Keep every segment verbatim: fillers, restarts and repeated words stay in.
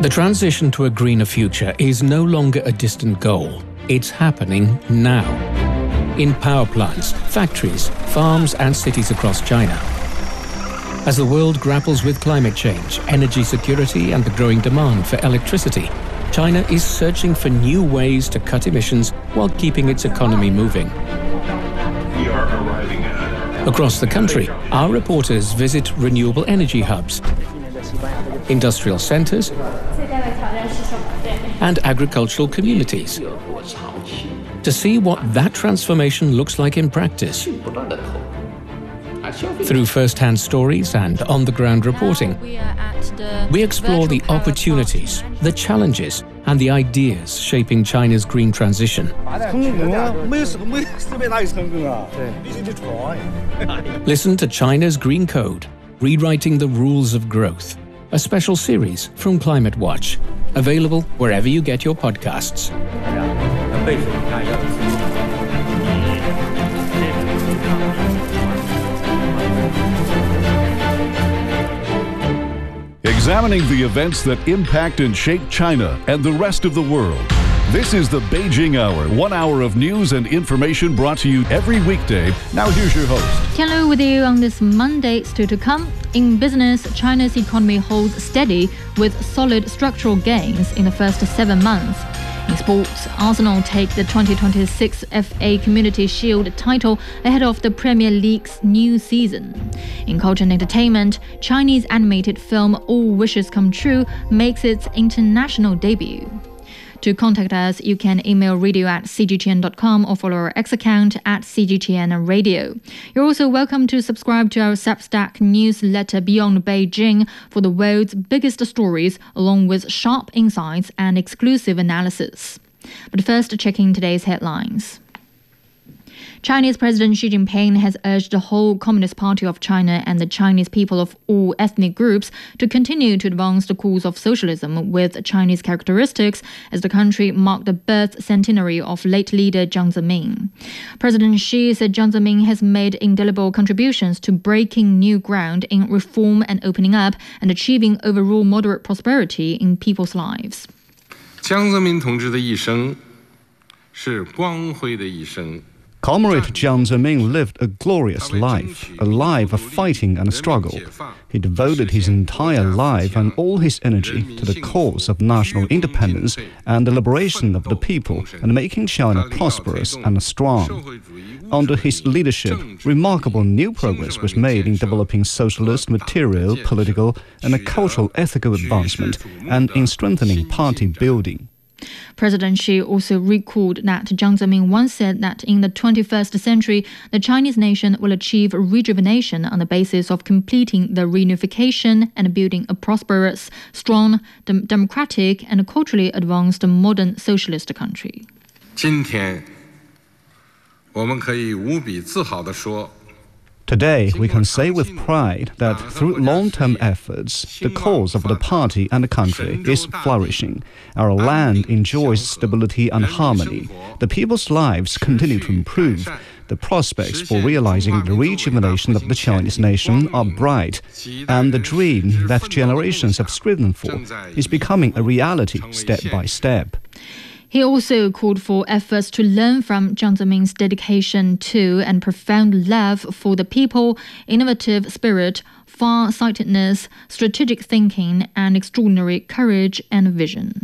The transition to a greener future is no longer a distant goal. It's happening now. In power plants, factories, farms and cities across China. As the world grapples with climate change, energy security and the growing demand for electricity, China is searching for new ways to cut emissions while keeping its economy moving. Across the country, our reporters visit renewable energy hubs, industrial centers, and agricultural communities to see what that transformation looks like in practice. Through first-hand stories and on-the-ground reporting, we explore the opportunities, the challenges, and the ideas shaping China's green transition. Listen to China's Green Code, Rewriting the Rules of Growth, a special series from Climate Watch, available wherever you get your podcasts. Examining the events that impact and shape China and the rest of the world. This is the Beijing Hour, one hour of news and information brought to you every weekday. Now here's your host. Tian Lu with you on this Monday. Still to come. In business, China's economy holds steady with solid structural gains in the first seven months. In sports, Arsenal take the twenty twenty-six F A Community Shield title ahead of the Premier League's new season. In culture and entertainment, Chinese animated film All Wishes Come True makes its international debut. To contact us, you can email radio at c g t n dot com or follow our X account at c g t n radio. You're also welcome to subscribe to our Substack newsletter Beyond Beijing for the world's biggest stories, along with sharp insights and exclusive analysis. But first, checking today's headlines. Chinese President Xi Jinping has urged the whole Communist Party of China and the Chinese people of all ethnic groups to continue to advance the cause of socialism with Chinese characteristics as the country marked the birth centenary of late leader Jiang Zemin. President Xi said Jiang Zemin has made indelible contributions to breaking new ground in reform and opening up and achieving overall moderate prosperity in people's lives. 江泽民同志的一生是光辉的一生。 Comrade Jiang Zemin lived a glorious life, a life of fighting and struggle. He devoted his entire life and all his energy to the cause of national independence and the liberation of the people and making China prosperous and strong. Under his leadership, remarkable new progress was made in developing socialist, material, political, and cultural ethical advancement and in strengthening party building. President Xi also recalled that Jiang Zemin once said that in the twenty-first century, the Chinese nation will achieve rejuvenation on the basis of completing the reunification and building a prosperous, strong, dem- democratic, and culturally advanced modern socialist country. 今天我们可以无比自豪地说 Today, we can say with pride that through long-term efforts, the cause of the party and the country is flourishing. Our land enjoys stability and harmony. The people's lives continue to improve. The prospects for realizing the rejuvenation of the Chinese nation are bright, and the dream that generations have striven for is becoming a reality step by step. He also called for efforts to learn from Jiang Zemin's dedication to and profound love for the people, innovative spirit, far-sightedness, strategic thinking, and extraordinary courage and vision.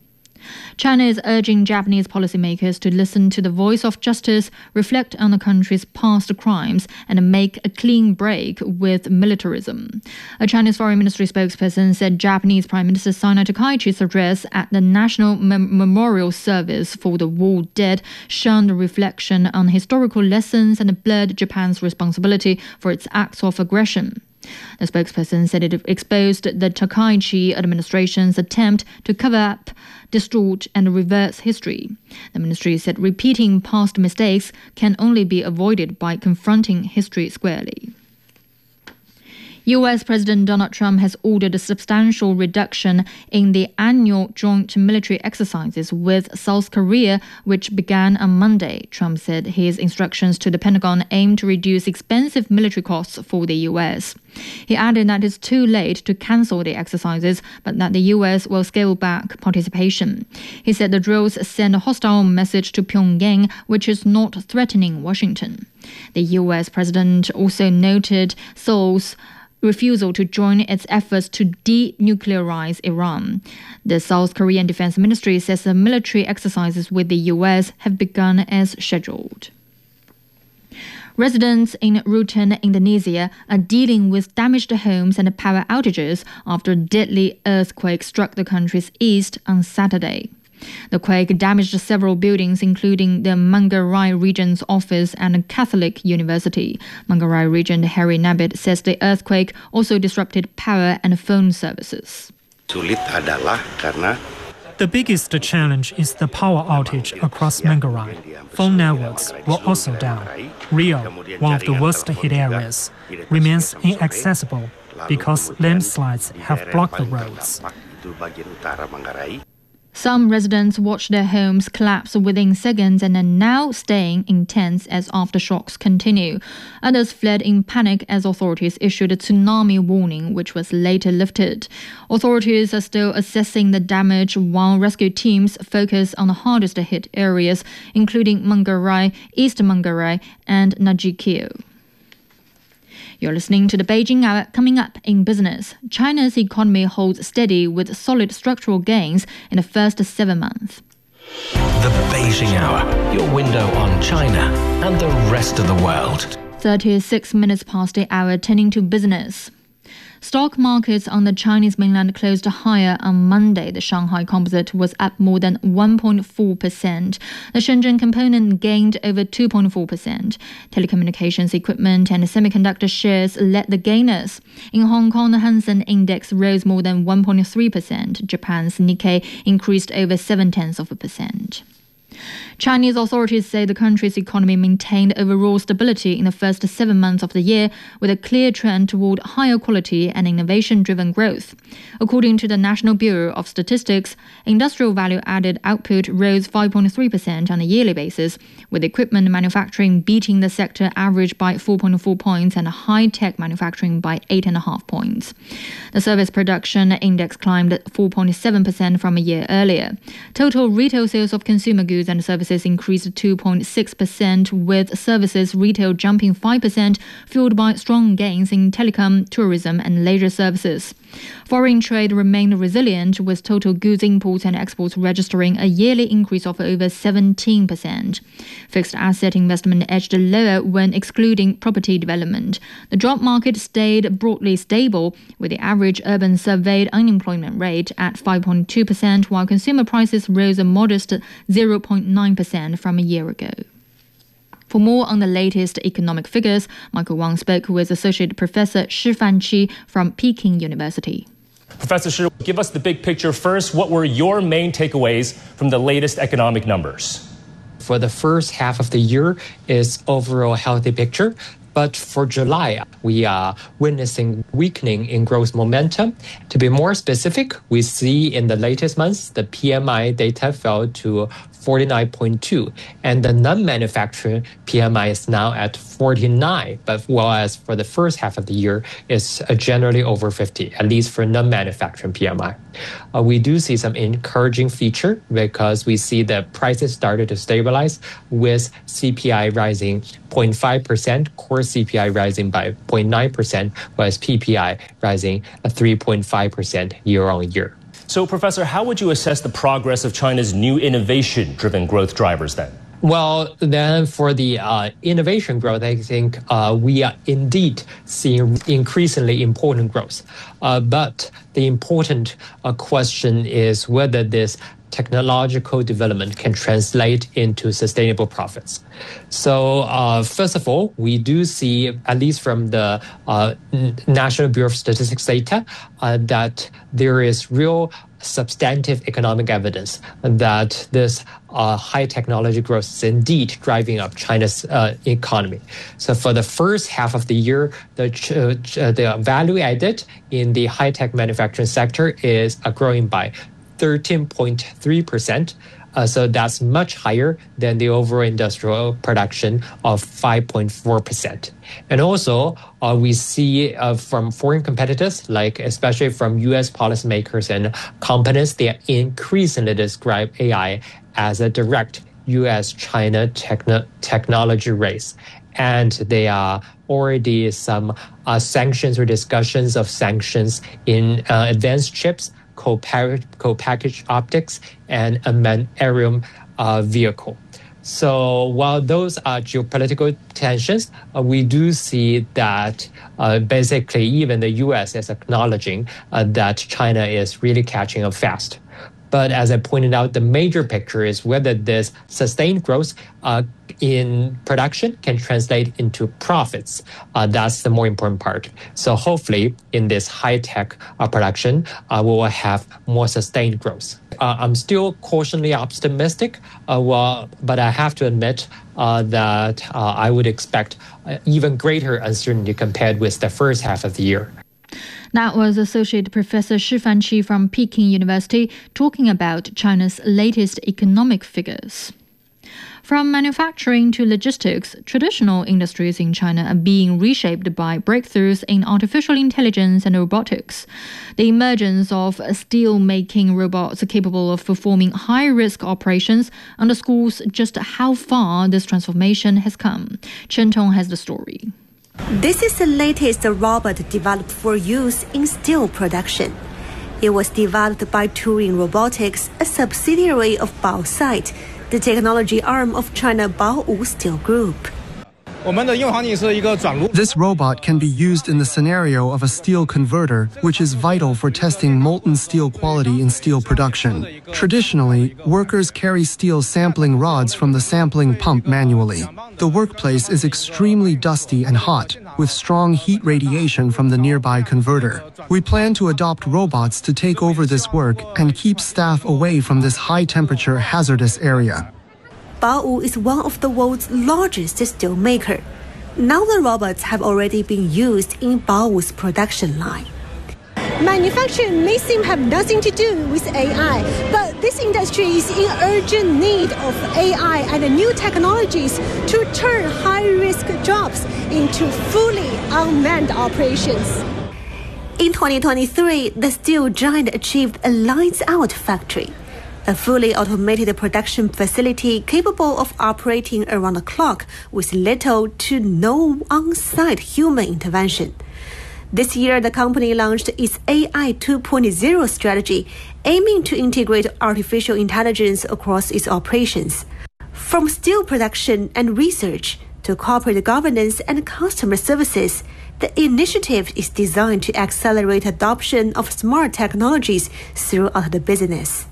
China is urging Japanese policymakers to listen to the voice of justice, reflect on the country's past crimes, and make a clean break with militarism. A Chinese Foreign Ministry spokesperson said Japanese Prime Minister Sanai Takaichi's address at the National Mem- Memorial Service for the War Dead shunned reflection on historical lessons and blurred Japan's responsibility for its acts of aggression. The spokesperson said it exposed the Takaichi administration's attempt to cover up, distort, and reverse history. The ministry said repeating past mistakes can only be avoided by confronting history squarely. U S President Donald Trump has ordered a substantial reduction in the annual joint military exercises with South Korea, which began on Monday. Trump said his instructions to the Pentagon aim to reduce expensive military costs for the U S. He added that it's too late to cancel the exercises, but that the U S will scale back participation. He said the drills send a hostile message to Pyongyang, which is not threatening Washington. The U S president also noted Seoul's refusal to join its efforts to denuclearize Iran. The South Korean Defense Ministry says the military exercises with the U S have begun as scheduled. Residents in Rutan, Indonesia are dealing with damaged homes and power outages after a deadly earthquake struck the country's east on Saturday. The quake damaged several buildings, including the Manggarai Region's office and a Catholic university. Manggarai Region Harry Nabbit says the earthquake also disrupted power and phone services. Sulit adalah karena the biggest challenge is the power outage across Manggarai. Phone networks were also down. Rio, one of the worst hit areas, remains inaccessible because landslides have blocked the roads. Some residents watched their homes collapse within seconds and are now staying in tents as aftershocks continue. Others fled in panic as authorities issued a tsunami warning, which was later lifted. Authorities are still assessing the damage while rescue teams focus on the hardest hit areas, including Manggarai, East Manggarai, and Nagikio. You're listening to the Beijing Hour. Coming up in business, China's economy holds steady with solid structural gains in the first seven months. The Beijing Hour, your window on China and the rest of the world. thirty-six minutes past the hour, turning to business. Stock markets on the Chinese mainland closed higher on Monday. The Shanghai Composite was up more than one point four percent. The Shenzhen Component gained over two point four percent. Telecommunications equipment and semiconductor shares led the gainers. In Hong Kong, the Hang Seng Index rose more than one point three percent. Japan's Nikkei increased over seven tenths of a percent. Chinese authorities say the country's economy maintained overall stability in the first seven months of the year, with a clear trend toward higher quality and innovation-driven growth. According to the National Bureau of Statistics, industrial value-added output rose five point three percent on a yearly basis, with equipment manufacturing beating the sector average by four point four points and high-tech manufacturing by eight point five points. The service production index climbed four point seven percent from a year earlier. Total retail sales of consumer goods and services increased two point six percent, with services retail jumping five percent, fueled by strong gains in telecom, tourism and leisure services. Foreign trade remained resilient, with total goods imports and exports registering a yearly increase of over seventeen percent. Fixed asset investment edged lower when excluding property development. The job market stayed broadly stable, with the average urban surveyed unemployment rate at five point two percent, while consumer prices rose a modest zero point nine percent from a year ago. For more on the latest economic figures, Michael Wang spoke with Associate Professor Shi Fanqi from Peking University. Professor Shi, give us the big picture first. What were your main takeaways from the latest economic numbers? For the first half of the year, is overall healthy picture. But for July, we are witnessing weakening in growth momentum. To be more specific, we see in the latest months, the P M I data fell to forty-nine point two, and the non-manufacturing P M I is now at forty-nine, but whereas for the first half of the year, it's generally over fifty, at least for non-manufacturing P M I. Uh, we do see some encouraging feature because we see the prices started to stabilize, with C P I rising zero point five percent, core C P I rising by zero point nine percent, whereas P P I rising three point five percent year on year. So, Professor, how would you assess the progress of China's new innovation-driven growth drivers then? Well, then for the uh, innovation growth, I think uh, we are indeed seeing increasingly important growth. Uh, but the important uh, question is whether this technological development can translate into sustainable profits. So uh, first of all, we do see, at least from the uh, National Bureau of Statistics data, uh, that there is real substantive economic evidence that this uh, high technology growth is indeed driving up China's uh, economy. So for the first half of the year, the uh, the value added in the high-tech manufacturing sector is uh, growing by thirteen point three percent. Uh, so that's much higher than the overall industrial production of five point four percent. And also, uh, we see uh, from foreign competitors, like especially from U S policymakers and companies, they increasingly describe A I as a direct U S China techno- technology race. And there are already some uh, sanctions or discussions of sanctions in uh, advanced chips, co-packaged optics, and unmanned aerial uh, vehicle. So while those are geopolitical tensions, uh, we do see that uh, basically even the U S is acknowledging uh, that China is really catching up fast. But as I pointed out, the major picture is whether this sustained growth uh, in production can translate into profits. Uh, that's the more important part. So hopefully in this high-tech uh, production, uh, we will have more sustained growth. Uh, I'm still cautiously optimistic, uh, well, but I have to admit uh, that uh, I would expect uh, even greater uncertainty compared with the first half of the year. That was Associate Professor Shi Fanqi from Peking University talking about China's latest economic figures. From manufacturing to logistics, traditional industries in China are being reshaped by breakthroughs in artificial intelligence and robotics. The emergence of steel-making robots capable of performing high-risk operations underscores just how far this transformation has come. Chen Tong has the story. This is the latest robot developed for use in steel production. It was developed by Turing Robotics, a subsidiary of Baosite, the technology arm of China Baowu Steel Group. This robot can be used in the scenario of a steel converter, which is vital for testing molten steel quality in steel production. Traditionally, workers carry steel sampling rods from the sampling pump manually. The workplace is extremely dusty and hot, with strong heat radiation from the nearby converter. We plan to adopt robots to take over this work and keep staff away from this high-temperature hazardous area. Baowu is one of the world's largest steel maker. Now the robots have already been used in Baowu's production line. Manufacturing may seem to have nothing to do with A I, but this industry is in urgent need of A I and new technologies to turn high-risk jobs into fully unmanned operations. In twenty twenty-three, the steel giant achieved a lights-out factory, a fully automated production facility capable of operating around the clock with little to no on-site human intervention. This year, the company launched its A I two point oh strategy, aiming to integrate artificial intelligence across its operations. From steel production and research to corporate governance and customer services, the initiative is designed to accelerate adoption of smart technologies throughout the business.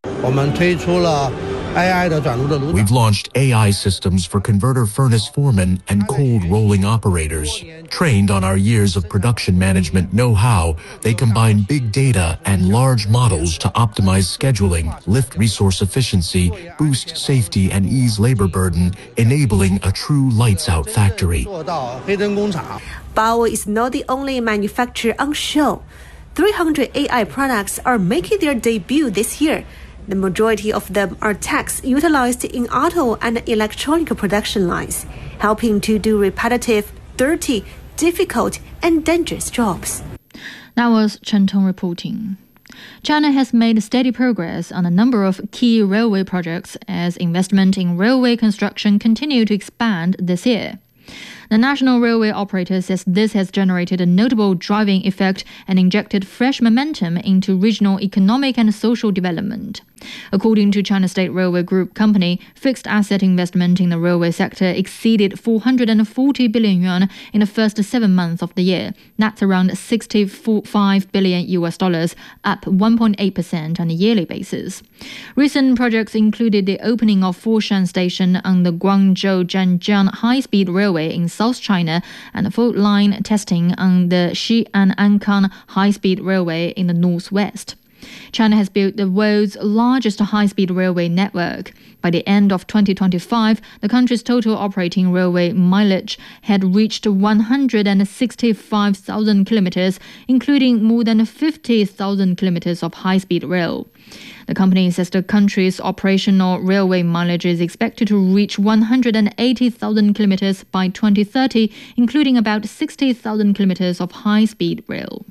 We've launched A I systems for converter furnace foremen and cold rolling operators. Trained on our years of production management know-how, they combine big data and large models to optimize scheduling, lift resource efficiency, boost safety, and ease labor burden, enabling a true lights-out factory. Baowu is not the only manufacturer on show. three hundred A I products are making their debut this year. The majority of them are techs utilized in auto and electronic production lines, helping to do repetitive, dirty, difficult, and dangerous jobs. That was Chen Tong reporting. China has made steady progress on a number of key railway projects as investment in railway construction continue to expand this year. The national railway operator says this has generated a notable driving effect and injected fresh momentum into regional economic and social development. According to China State Railway Group Company, fixed asset investment in the railway sector exceeded four hundred forty billion yuan in the first seven months of the year. That's around sixty-five billion U S dollars, up one point eight percent on a yearly basis. Recent projects included the opening of Foshan Station on the Guangzhou-Zhanjiang high-speed railway in South China and the fault line testing on the Xi'an-Ankan high-speed railway in the northwest. China has built the world's largest high-speed railway network. By the end of twenty twenty-five, the country's total operating railway mileage had reached one hundred sixty-five thousand kilometers, including more than fifty thousand kilometers of high-speed rail. The company says the country's operational railway mileage is expected to reach one hundred eighty thousand kilometers by twenty thirty, including about sixty thousand kilometers of high-speed rail.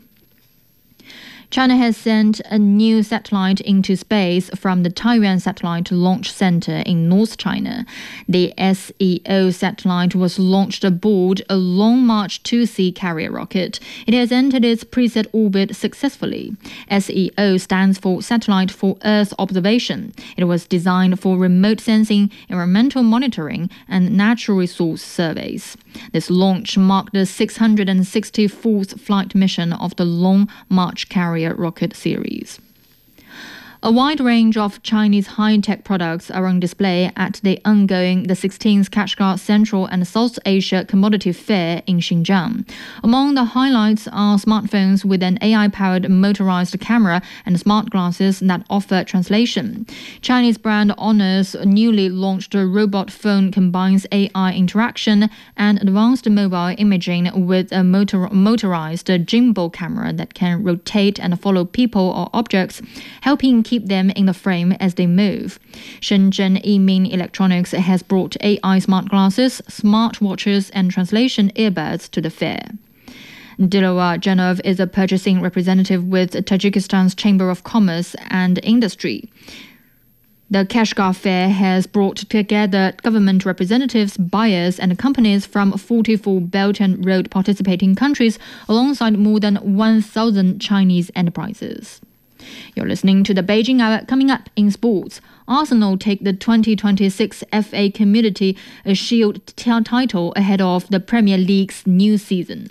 China has sent a new satellite into space from the Taiyuan Satellite Launch Center in North China. The S E O satellite was launched aboard a Long March two C carrier rocket. It has entered its preset orbit successfully. S E O stands for Satellite for Earth Observation. It was designed for remote sensing, environmental monitoring, and natural resource surveys. This launch marked the six hundred sixty-fourth flight mission of the Long March carrier rocket series. A wide range of Chinese high-tech products are on display at the ongoing the sixteenth Kashgar Central and South Asia Commodity Fair in Xinjiang. Among the highlights are smartphones with an A I-powered motorized camera and smart glasses that offer translation. Chinese brand Honor's newly launched robot phone combines A I interaction and advanced mobile imaging with a motor motorized gimbal camera that can rotate and follow people or objects, helping keep them in the frame as they move. Shenzhen Yimin Electronics has brought A I smart glasses, smart watches, and translation earbuds to the fair. Dilawar Janov is a purchasing representative with Tajikistan's Chamber of Commerce and Industry. The Kashgar Fair has brought together government representatives, buyers, and companies from forty-four Belt and Road participating countries, alongside more than one thousand Chinese enterprises. You're listening to the Beijing Hour. Coming up in sports, Arsenal take the twenty twenty-six F A Community Shield t- title ahead of the Premier League's new season.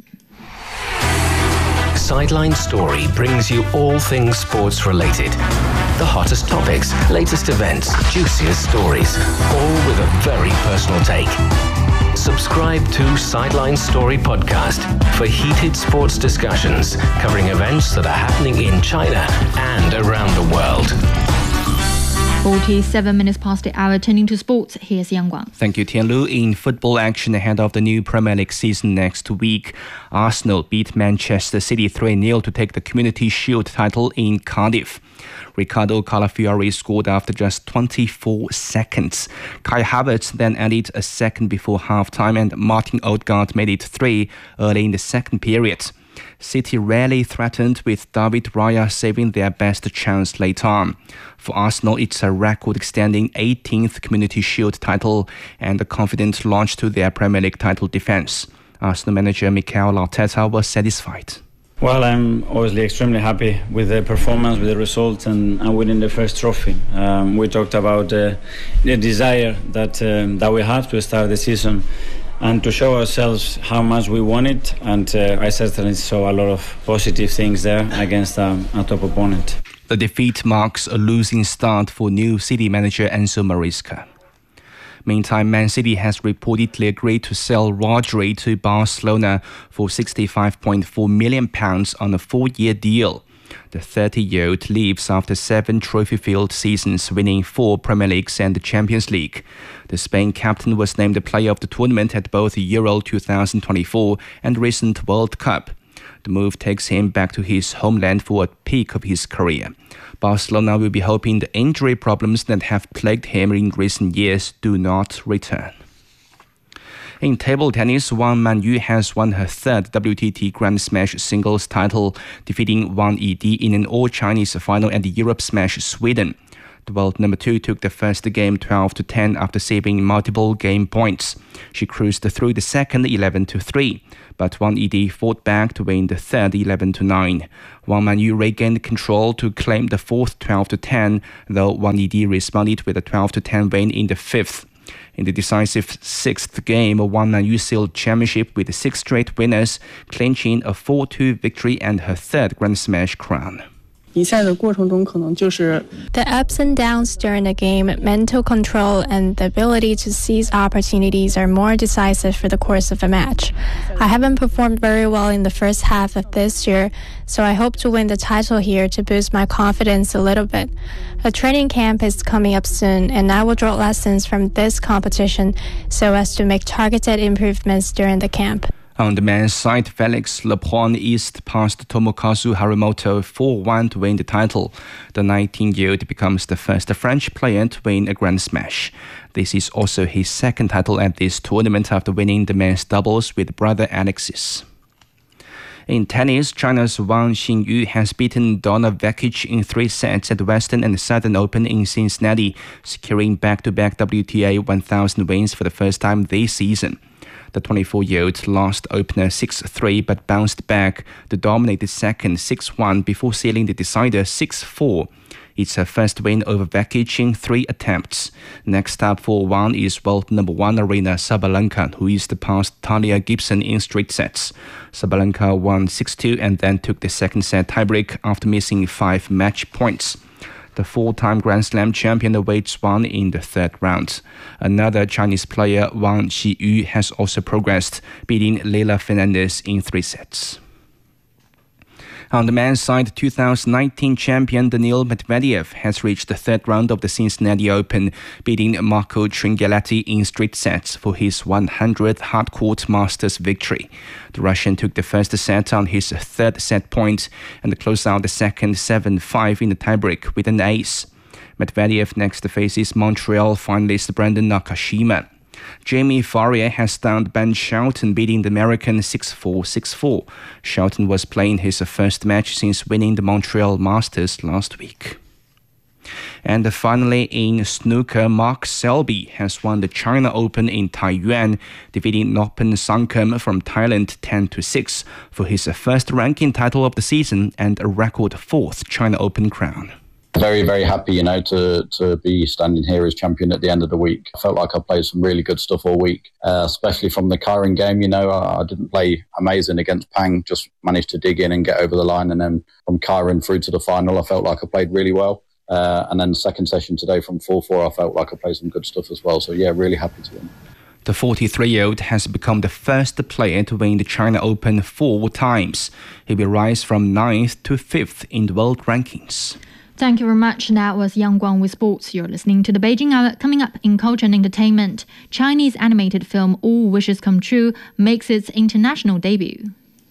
Sideline Story brings you all things sports related. The hottest topics, latest events, juiciest stories, all with a very personal take. Subscribe to Sideline Story Podcast for heated sports discussions covering events that are happening in China and around the world. forty-seven minutes past the hour, turning to sports. Here's Yang Guang. Thank you, Tianlu. In football action ahead of the new Premier League season next week, Arsenal beat Manchester City three nil to take the Community Shield title in Cardiff. Ricardo Calafiori scored after just twenty-four seconds. Kai Havertz then added a second before half-time, and Martin Odegaard made it three early in the second period. City rarely threatened, with David Raya saving their best chance late on. For Arsenal, it's a record-extending eighteenth Community Shield title and a confident launch to their Premier League title defence. Arsenal manager Mikel Arteta was satisfied. Well, I'm obviously extremely happy with the performance, with the results, and, and winning the first trophy. Um, we talked about uh, the desire that um, that we have to start the season and to show ourselves how much we want it, and uh, I certainly saw a lot of positive things there against um, a top opponent. The defeat marks a losing start for new City manager Enzo Maresca. Meantime, Man City has reportedly agreed to sell Rodri to Barcelona for sixty-five point four million pounds on a four-year deal. The thirty-year-old leaves after seven trophy-filled seasons, winning four Premier Leagues and the Champions League. The Spain captain was named the player of the tournament at both Euro twenty twenty-four and recent World Cup. The move takes him back to his homeland for a peak of his career. Barcelona will be hoping the injury problems that have plagued him in recent years do not return. In table tennis, Wang Manyu has won her third W T T Grand Smash singles title, defeating Wang Yidi in an all-Chinese final at the Europe Smash Sweden. The world number two took the first game twelve to ten after saving multiple game points. She cruised through the second eleven to three, but Wang Yidi fought back to win the third eleven to nine. Wang Manyu regained control to claim the fourth twelve to ten, though Wang Yidi responded with a twelve to ten win in the fifth. In the decisive sixth game, Wang Manyu sealed championship with six straight winners, clinching a four two victory and her third Grand Smash crown. The ups and downs during the game, mental control, and the ability to seize opportunities are more decisive for the course of a match. I haven't performed very well in the first half of this year, so I hope to win the title here to boost my confidence a little bit. A training camp is coming up soon, and I will draw lessons from this competition so as to make targeted improvements during the camp. On the men's side, Felix Lebrun East passed Tomokazu Harimoto four one to win the title. The nineteen-year-old becomes the first French player to win a Grand Smash. This is also his second title at this tournament after winning the men's doubles with brother Alexis. In tennis, China's Wang Xingyu has beaten Donna Vekic in three sets at the Western and Southern Open in Cincinnati, securing back-to-back W T A one thousand wins for the first time this season. The twenty-four-year-old lost opener six three but bounced back to dominate the second six one before sealing the decider six four. It's her first win over Vekic in three attempts. Next up for Wang is world number one Aryna Sabalenka, who is the past Talia Gibson in straight sets. Sabalenka won six two and then took the second set tiebreak after missing five match points. The four-time Grand Slam champion awaits Wang in the third round. Another Chinese player, Wang Qiyu, has also progressed, beating Leila Fernandez in three sets. On the men's side, two thousand nineteen champion Daniil Medvedev has reached the third round of the Cincinnati Open, beating Marco Tringelati in straight sets for his one hundredth hardcourt Masters victory. The Russian took the first set on his third set point and closed out the second seven five in the tiebreak with an ace. Medvedev next faces Montreal finalist Brandon Nakashima. Jamie Farrier has stunned Ben Shelton, beating the American six four six four. Shelton was playing his first match since winning the Montreal Masters last week. And finally, in snooker, Mark Selby has won the China Open in Taiyuan, defeating Nopen Sangkem from Thailand ten to six for his first ranking title of the season and a record fourth China Open crown. Very, very happy, you know, to to be standing here as champion at the end of the week. I felt like I played some really good stuff all week, uh, especially from the Kairin game. You know, I, I didn't play amazing against Pang, just managed to dig in and get over the line. And then from Kairin through to the final, I felt like I played really well. Uh, and then the second session today from four four, I felt like I played some good stuff as well. So, yeah, really happy to win. The forty-three-year-old has become the first player to win the China Open four times. He will rise from ninth to fifth in the world rankings. Thank you very much. That was Yang Guang with sports. You're listening to the Beijing Hour. Coming up in culture and entertainment, Chinese animated film All Wishes Come True makes its international debut.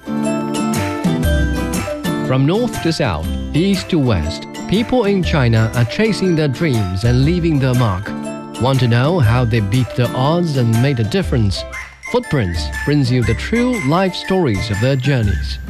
From north to south, east to west, people in China are chasing their dreams and leaving their mark. Want to know how they beat the odds and made a difference? Footprints brings you the true life stories of their journeys.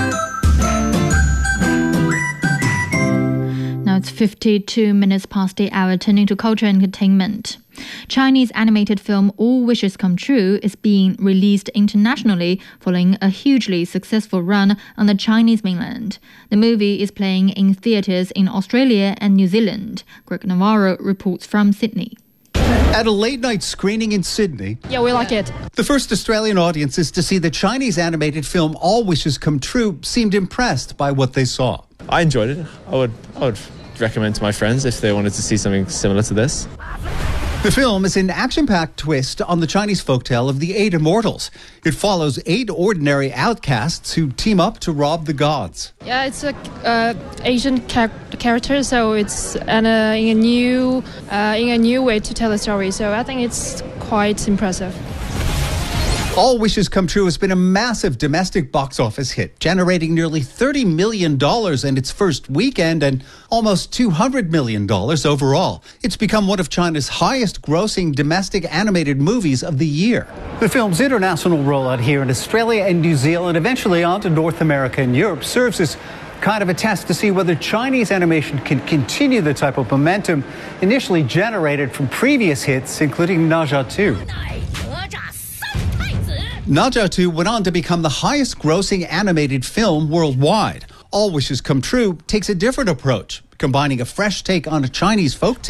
It's fifty-two minutes past the hour, turning to culture and entertainment. Chinese animated film All Wishes Come True is being released internationally following a hugely successful run on the Chinese mainland. The movie is playing in theatres in Australia and New Zealand. Greg Navarro reports from Sydney. At a late-night screening in Sydney, yeah, we like it. The first Australian audiences to see the Chinese animated film All Wishes Come True seemed impressed by what they saw. I enjoyed it. I would, I would recommend to my friends if they wanted to see something similar to this. The film is an action-packed twist on the Chinese folktale of the Eight Immortals. It follows eight ordinary outcasts who team up to rob the gods. Yeah, it's a uh, Asian char- character, so it's an, uh, in a new uh, in a new way to tell a story. So I think it's quite impressive. All Wishes Come True has been a massive domestic box office hit, generating nearly thirty million dollars in its first weekend and almost two hundred million dollars overall. It's become one of China's highest-grossing domestic animated movies of the year. The film's international rollout here in Australia and New Zealand, eventually on to North America and Europe, serves as kind of a test to see whether Chinese animation can continue the type of momentum initially generated from previous hits, including Ne Zha two. Ne Zha two went on to become the highest-grossing animated film worldwide. All Wishes Come True takes a different approach, combining a fresh take on a Chinese folktale